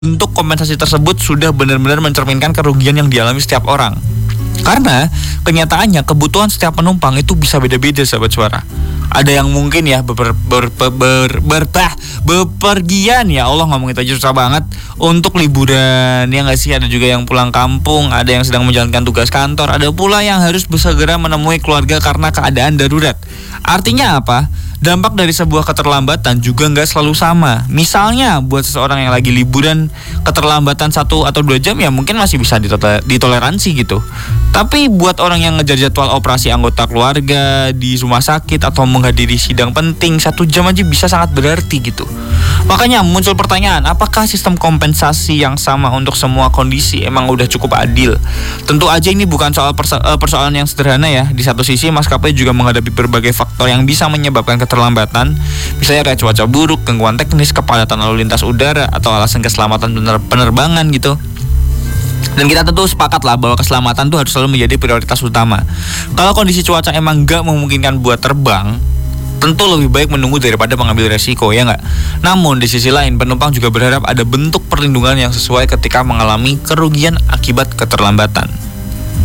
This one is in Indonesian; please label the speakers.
Speaker 1: bentuk kompensasi tersebut sudah benar-benar mencerminkan kerugian yang dialami setiap orang. Karena kenyataannya kebutuhan setiap penumpang itu bisa beda-beda, sahabat suara. Ada yang mungkin ya bepergian, ya Allah ngomong itu aja susah banget, untuk liburan, ya nggak sih. Ada juga yang pulang kampung, ada yang sedang menjalankan tugas kantor, ada pula yang harus segera menemui keluarga karena keadaan darurat. Artinya apa? Dampak dari sebuah keterlambatan juga nggak selalu sama. Misalnya buat seseorang yang lagi liburan, keterlambatan 1 atau 2 jam ya mungkin masih bisa ditoleransi gitu. Tapi buat orang yang ngejar jadwal operasi anggota keluarga di rumah sakit atau menghadiri sidang penting, 1 jam aja bisa sangat berarti gitu. Makanya muncul pertanyaan, apakah sistem kompensasi yang sama untuk semua kondisi emang udah cukup adil? Tentu aja ini bukan soal persoalan yang sederhana ya. Di satu sisi maskapai juga menghadapi berbagai faktor yang bisa menyebabkan keterlambatan, misalnya kayak cuaca buruk, gangguan teknis, kepadatan lalu lintas udara, atau alasan keselamatan penerbangan gitu. Dan kita tentu sepakat lah bahwa keselamatan tuh harus selalu menjadi prioritas utama. Kalau kondisi cuaca emang gak memungkinkan buat terbang, tentu lebih baik menunggu daripada mengambil resiko, ya nggak? Namun di sisi lain, penumpang juga berharap ada bentuk perlindungan yang sesuai ketika mengalami kerugian akibat keterlambatan.